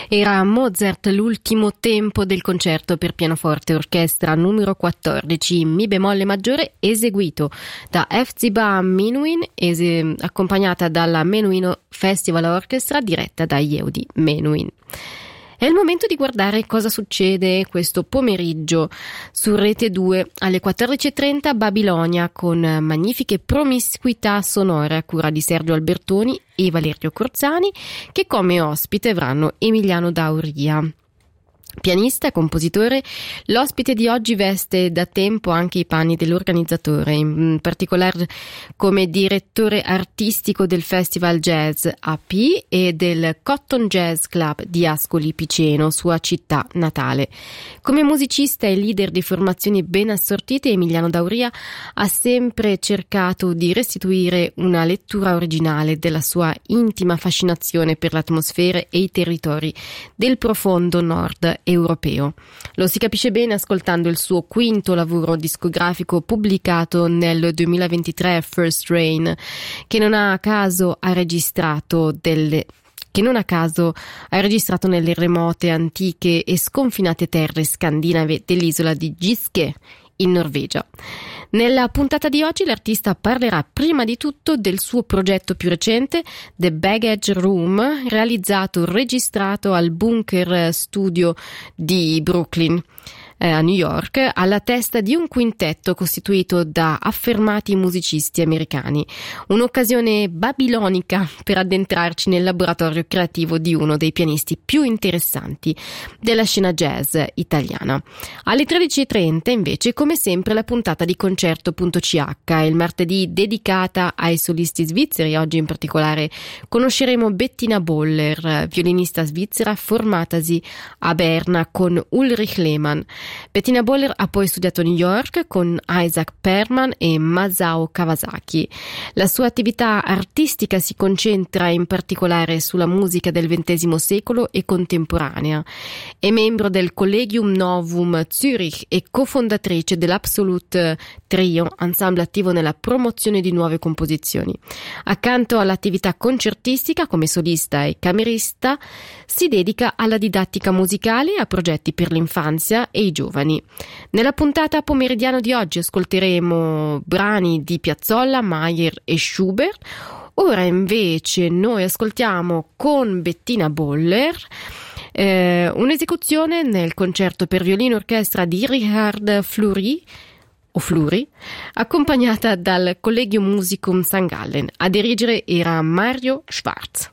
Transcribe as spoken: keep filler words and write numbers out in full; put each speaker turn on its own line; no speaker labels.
Era Mozart l'ultimo tempo del concerto per pianoforte e orchestra numero quattordici in Mi bemolle maggiore, eseguito da Efziba Menuhin, es- accompagnata dalla Menuhin Festival Orchestra diretta da Yehudi Menuhin. È il momento di guardare cosa succede questo pomeriggio su Rete due alle quattordici e trenta Babilonia, con magnifiche promiscuità sonore a cura di Sergio Albertoni e Valerio Corzani, che come ospite avranno Emiliano Dauria. Pianista e compositore, l'ospite di oggi veste da tempo anche i panni dell'organizzatore, in particolare come direttore artistico del Festival Jazz A P e del Cotton Jazz Club di Ascoli Piceno, sua città natale. Come musicista e leader di formazioni ben assortite, Emiliano Dauria ha sempre cercato di restituire una lettura originale della sua intima fascinazione per l'atmosfera e i territori del profondo nord europeo. Lo si capisce bene ascoltando il suo quinto lavoro discografico pubblicato nel duemilaventitré, First Rain, che non a caso ha registrato delle che non a caso ha registrato nelle remote, antiche e sconfinate terre scandinave dell'isola di Giske in Norvegia. Nella puntata di oggi l'artista parlerà prima di tutto del suo progetto più recente, The Baggage Room, realizzato e registrato al Bunker Studio di Brooklyn, eh, a New York, alla testa di un quintetto costituito da affermati musicisti americani. Un'occasione babilonica per addentrarci nel laboratorio creativo di uno dei pianisti più interessanti della scena jazz italiana. Alle tredici e trenta invece, come sempre, la puntata di Concerto punto c h, il martedì dedicata ai solisti svizzeri. Oggi in particolare conosceremo Bettina Boller, violinista svizzera formatasi a Berna con Ulrich Lehmann. Bettina Boller ha poi studiato a New York con Isaac Perman e Masao Kawasaki. La sua attività artistica si concentra in particolare sulla musica del ventesimo secolo e contemporanea. È membro del Collegium Novum Zürich e cofondatrice dell'Absolute Trio, ensemble attivo nella promozione di nuove composizioni. Accanto all'attività concertistica come solista e camerista, si dedica alla didattica musicale e a progetti per l'infanzia e i giovani. Nella puntata pomeridiana di oggi ascolteremo brani di Piazzolla, Mahler e Schubert. Ora invece noi ascoltiamo con Bettina Boller eh, un'esecuzione nel concerto per violino e orchestra di Richard Fleury o Fluri, accompagnata dal Collegium Musicum Sankt Gallen. A dirigere era Mario Schwarz.